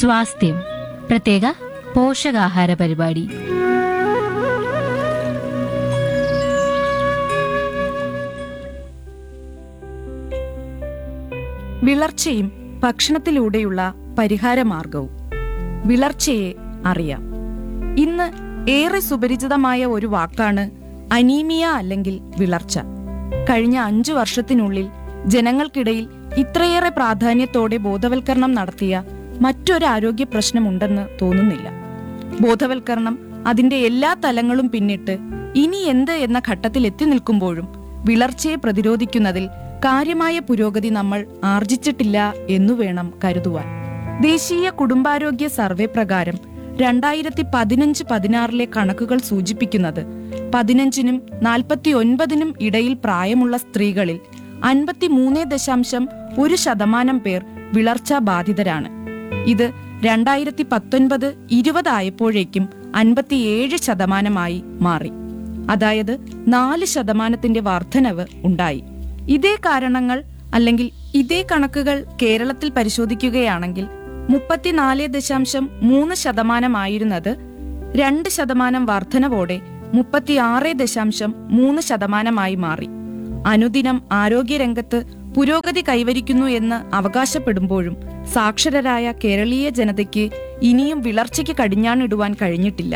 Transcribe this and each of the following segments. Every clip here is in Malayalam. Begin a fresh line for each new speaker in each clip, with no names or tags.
സ്വാസ്ഥ്യം പ്രത്യേക പോഷകാഹാര പരിപാടി.
വിളർച്ചയും ഭക്ഷണത്തിലൂടെയുള്ള പരിഹാരമാർഗവും. വിളർച്ചയെ അറിയാം. ഇന്ന് ഏറെ സുപരിചിതമായ ഒരു വാക്കാണ് അനീമിയ അല്ലെങ്കിൽ വിളർച്ച. കഴിഞ്ഞ 5 വർഷത്തിനുള്ളിൽ ജനങ്ങൾക്കിടയിൽ ഇത്രയേറെ പ്രാധാന്യത്തോടെ ബോധവൽക്കരണം നടത്തിയ മറ്റൊരു ആരോഗ്യ പ്രശ്നമുണ്ടെന്ന് തോന്നുന്നില്ല. ബോധവൽക്കരണം അതിന്റെ എല്ലാ തലങ്ങളും പിന്നിട്ട് ഇനി എന്ത് എന്ന ഘട്ടത്തിൽ എത്തി നിൽക്കുമ്പോഴും വിളർച്ചയെ പ്രതിരോധിക്കുന്നതിൽ കാര്യമായ പുരോഗതി നമ്മൾ ആർജിച്ചിട്ടില്ല എന്നു വേണം കരുതുവാൻ. ദേശീയ കുടുംബാരോഗ്യ സർവേ പ്രകാരം 2015-16 കണക്കുകൾ സൂചിപ്പിക്കുന്നത് 15-നും 49-നും ഇടയിൽ പ്രായമുള്ള സ്ത്രീകളിൽ 53.1% പേർ വിളർച്ചാ ബാധിതരാണ്. ഇത് 2019-20 ആയപ്പോഴേക്കും 57% മാറി. അതായത് 4% വർധനവ് ഉണ്ടായി. ഇതേ കാരണങ്ങൾ അല്ലെങ്കിൽ ഇതേ കണക്കുകൾ കേരളത്തിൽ പരിശോധിക്കുകയാണെങ്കിൽ 34.3% 2% വർധനവോടെ 36.3% മാറി. അനുദിനം ആരോഗ്യരംഗത്ത് പുരോഗതി കൈവരിക്കുന്നു എന്ന് അവകാശപ്പെടുമ്പോഴും സാക്ഷരരായ കേരളീയ ജനതയ്ക്ക് ഇനിയും വിളർച്ചയ്ക്ക് കടിഞ്ഞാണിടുവാൻ കഴിഞ്ഞിട്ടില്ല.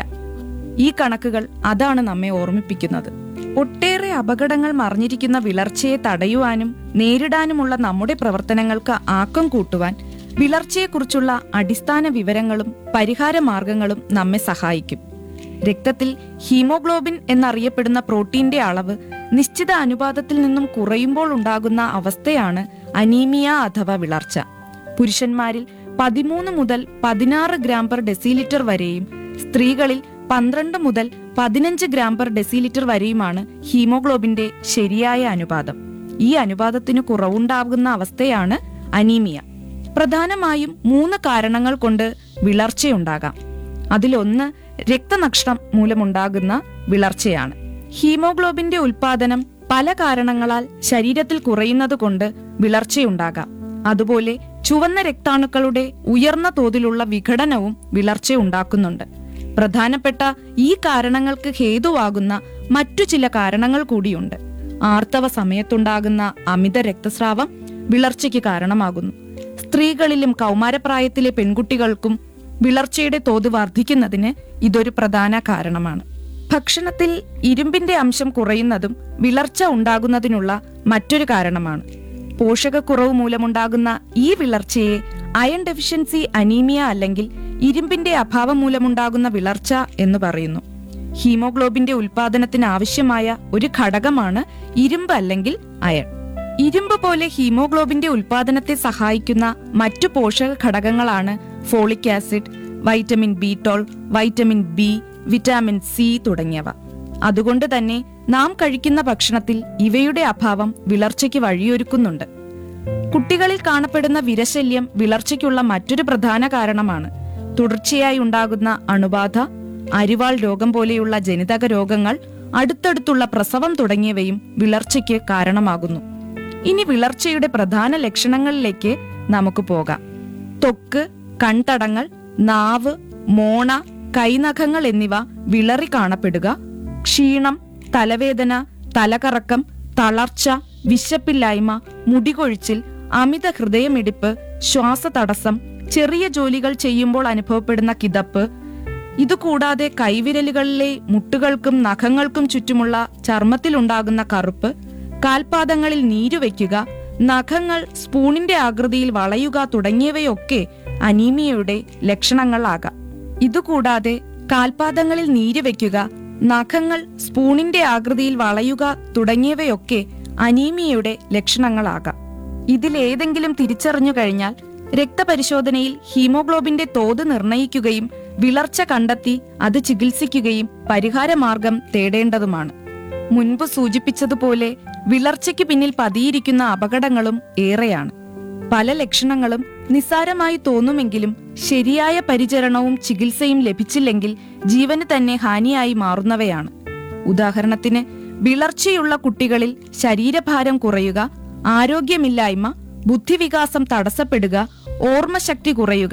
ഈ കണക്കുകൾ അതാണ് നമ്മെ ഓർമ്മിപ്പിക്കുന്നത്. ഒട്ടേറെ അപകടങ്ങൾ മറഞ്ഞിരിക്കുന്ന വിളർച്ചയെ തടയുവാനും നേരിടാനുമുള്ള നമ്മുടെ പ്രവർത്തനങ്ങൾക്ക് ആക്കം കൂട്ടുവാൻ വിളർച്ചയെക്കുറിച്ചുള്ള അടിസ്ഥാന വിവരങ്ങളും പരിഹാരമാർഗങ്ങളും നമ്മെ സഹായിക്കും. രക്തത്തിൽ ഹീമോഗ്ലോബിൻ എന്നറിയപ്പെടുന്ന പ്രോട്ടീന്റെ അളവ് നിശ്ചിത അനുപാതത്തിൽ നിന്നും കുറയുമ്പോൾ ഉണ്ടാകുന്ന അവസ്ഥയാണ് അനീമിയ അഥവാ വിളർച്ച. പുരുഷന്മാരിൽ 13 മുതൽ 16 ഗ്രാം പെർ ഡെസിലിറ്റർ വരെയും സ്ത്രീകളിൽ 12 മുതൽ 15 ഗ്രാം പെർ ഡെസിലിറ്റർ വരെയുമാണ് ഹീമോഗ്ലോബിന്റെ ശരിയായ അനുപാതം. ഈ അനുപാതത്തിന് കുറവുണ്ടാകുന്ന അവസ്ഥയാണ് അനീമിയ. പ്രധാനമായും 3 കാരണങ്ങൾ കൊണ്ട് വിളർച്ചയുണ്ടാകാം. അതിലൊന്ന് രക്തനഷ്ടം മൂലമുണ്ടാകുന്ന വിളർച്ചയാണ്. ഹീമോഗ്ലോബിന്റെ ഉൽപാദനം പല കാരണങ്ങളാൽ ശരീരത്തിൽ കുറയുന്നത് കൊണ്ട് വിളർച്ചയുണ്ടാകാം. അതുപോലെ ചുവന്ന രക്താണുക്കളുടെ ഉയർന്ന തോതിലുള്ള വിഘടനവും വിളർച്ചയുണ്ടാക്കുന്നുണ്ട്. പ്രധാനപ്പെട്ട ഈ കാരണങ്ങൾക്ക് ഹേതുവാകുന്ന മറ്റു ചില കാരണങ്ങൾ കൂടിയുണ്ട്. ആർത്തവ സമയത്തുണ്ടാകുന്ന അമിത രക്തസ്രാവം വിളർച്ചയ്ക്ക് കാരണമാകുന്നു. സ്ത്രീകളിലും കൗമാരപ്രായത്തിലെ പെൺകുട്ടികൾക്കും വിളർച്ചയുടെ തോത് വർദ്ധിക്കുന്നതിന് ഇതൊരു പ്രധാന കാരണമാണ്. ഭക്ഷണത്തിൽ ഇരുമ്പിന്റെ അംശം കുറയുന്നതും വിളർച്ച ഉണ്ടാകുന്നതിനുള്ള മറ്റൊരു കാരണമാണ്. പോഷകക്കുറവ് മൂലമുണ്ടാകുന്ന ഈ വിളർച്ചയെ അയൺ ഡെഫിഷ്യൻസി അനീമിയ അല്ലെങ്കിൽ ഇരുമ്പിന്റെ അഭാവം മൂലമുണ്ടാകുന്ന വിളർച്ച എന്ന് പറയുന്നു. ഹീമോഗ്ലോബിന്റെ ഉൽപാദനത്തിന് ആവശ്യമായ ഒരു ഘടകമാണ് ഇരുമ്പ് അല്ലെങ്കിൽ അയൺ. ഇരുമ്പ് പോലെ ഹീമോഗ്ലോബിന്റെ ഉൽപാദനത്തെ സഹായിക്കുന്ന മറ്റു പോഷക ഘടകങ്ങളാണ് folic acid, vitamin B12, vitamin B, vitamin C തുടങ്ങിയവ. അതുകൊണ്ട് തന്നെ നാം കഴിക്കുന്ന ഭക്ഷണത്തിൽ ഇവയുടെ അഭാവം വിളർച്ചയ്ക്ക് വഴിയൊരുക്കുന്നുണ്ട്. കുട്ടികളിൽ കാണപ്പെടുന്ന വിരശല്യം വിളർച്ചയ്ക്കുള്ള മറ്റൊരു പ്രധാന കാരണമാണ്. തുടർച്ചയായി ഉണ്ടാകുന്ന അണുബാധ, അരിവാൾ രോഗം പോലെയുള്ള ജനിതക രോഗങ്ങൾ, അടുത്തടുത്തുള്ള പ്രസവം തുടങ്ങിയവയും വിളർച്ചയ്ക്ക് കാരണമാകുന്നു. ഇനി വിളർച്ചയുടെ പ്രധാന ലക്ഷണങ്ങളിലേക്ക് നമുക്ക് പോകാം. ത്വക്ക്, കൺതടങ്ങൾ, നാവ്, മോണ, കൈനഖങ്ങൾ എന്നിവ വിളറി കാണപ്പെടുക, ക്ഷീണം, തലവേദന, തലകറക്കം, തളർച്ച, വിശപ്പില്ലായ്മ, മുടികൊഴിച്ചിൽ, അമിത ഹൃദയമിടിപ്പ്, ശ്വാസതടസ്സം, ചെറിയ ജോലികൾ ചെയ്യുമ്പോൾ അനുഭവപ്പെടുന്ന കിതപ്പ്, ഇതുകൂടാതെ കൈവിരലുകളിലെ മുട്ടുകൾക്കും നഖങ്ങൾക്കും ചുറ്റുമുള്ള ചർമ്മത്തിലുണ്ടാകുന്ന കറുപ്പ്, കാൽപാദങ്ങളിൽ നീരുവയ്ക്കുക, നഖങ്ങൾ സ്പൂണിന്റെ ആകൃതിയിൽ വളയുക തുടങ്ങിയവയൊക്കെ അനീമിയയുടെ ലക്ഷണങ്ങളാകാം. ഇതുകൂടാതെ കാൽപാദങ്ങളിൽ നീരുവയ്ക്കുക, നഖങ്ങൾ സ്പൂണിന്റെ ആകൃതിയിൽ വളയുക തുടങ്ങിയവയൊക്കെ അനീമിയയുടെ ലക്ഷണങ്ങളാകാം. ഇതിലേതെങ്കിലും തിരിച്ചറിഞ്ഞു കഴിഞ്ഞാൽ രക്തപരിശോധനയിൽ ഹീമോഗ്ലോബിന്റെ തോത് നിർണയിക്കുകയും വിളർച്ച കണ്ടെത്തി അത് ചികിത്സിക്കുകയും പരിഹാരമാർഗം തേടേണ്ടതുമാണ്. മുൻപ് സൂചിപ്പിച്ചതുപോലെ വിളർച്ചയ്ക്ക് പിന്നിൽ പതിയിരിക്കുന്ന അപകടങ്ങളും ഏറെയാണ്. പല ലക്ഷണങ്ങളും നിസ്സാരമായി തോന്നുമെങ്കിലും ശരിയായ പരിചരണവും ചികിത്സയും ലഭിച്ചില്ലെങ്കിൽ ജീവന് തന്നെ ഹാനിയായി മാറുന്നവയാണ്. ഉദാഹരണത്തിന്, വിളർച്ചയുള്ള കുട്ടികളിൽ ശരീരഭാരം കുറയുക, ആരോഗ്യമില്ലായ്മ, ബുദ്ധിവികാസം തടസ്സപ്പെടുക, ഓർമ്മശക്തി കുറയുക,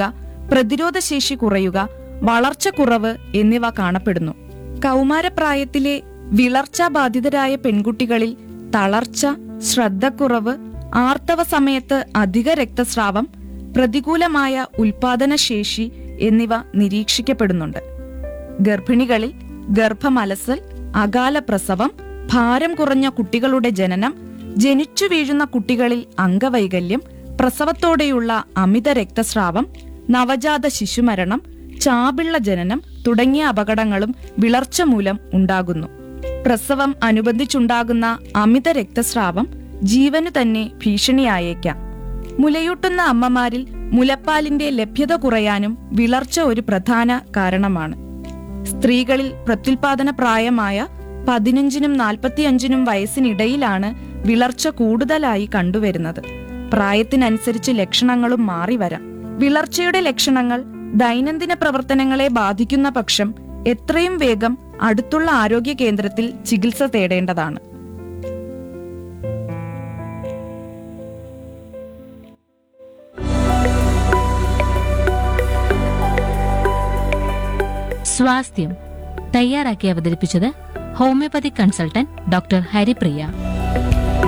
പ്രതിരോധശേഷി കുറയുക, വളർച്ചക്കുറവ് എന്നിവ കാണപ്പെടുന്നു. കൗമാരപ്രായത്തിലെ വിളർച്ചാബാധിതരായ പെൺകുട്ടികളിൽ തളർച്ച, ശ്രദ്ധക്കുറവ്, ആർത്തവ സമയത്ത് അധിക രക്തസ്രാവം, പ്രതികൂലമായ ഉൽപാദനശേഷി എന്നിവ നിരീക്ഷിക്കപ്പെടുന്നുണ്ട്. ഗർഭിണികളിൽ ഗർഭമലസൽ, അകാല പ്രസവം, ഭാരം കുറഞ്ഞ കുട്ടികളുടെ ജനനം, ജനിച്ചു വീഴുന്ന കുട്ടികളിൽ അംഗവൈകല്യം, പ്രസവത്തോടെയുള്ള അമിത രക്തസ്രാവം, നവജാത ശിശുമരണം, ചാപിള്ള ജനനം തുടങ്ങിയ അപകടങ്ങളും വിളർച്ച മൂലം ഉണ്ടാകുന്നു. പ്രസവം അനുബന്ധിച്ചുണ്ടാകുന്ന അമിത രക്തസ്രാവം ജീവനു തന്നെ ഭീഷണിയായേക്കാം. മുലയൂട്ടുന്ന അമ്മമാരിൽ മുലപ്പാലിന്റെ ലഭ്യത കുറയാനും വിളർച്ച ഒരു പ്രധാന കാരണമാണ്. സ്ത്രീകളിൽ പ്രത്യുൽപാദന പ്രായമായ 15-നും 45-നും വയസ്സിനിടയിലാണ് വിളർച്ച കൂടുതലായി കണ്ടുവരുന്നത്. പ്രായത്തിനനുസരിച്ച് ലക്ഷണങ്ങളും മാറിവരാം. വിളർച്ചയുടെ ലക്ഷണങ്ങൾ ദൈനംദിന പ്രവർത്തനങ്ങളെ ബാധിക്കുന്ന പക്ഷം എത്രയും വേഗം അടുത്തുള്ള ആരോഗ്യ കേന്ദ്രത്തിൽ ചികിത്സ തേടേണ്ടതാണ്.
സ്വാസ്ഥ്യം തയ്യാറാക്കി അവതരിപ്പിച്ചത് ഹോമിയോപ്പതി കൺസൾട്ടന്റ് ഡോക്ടർ ഹരിപ്രിയ.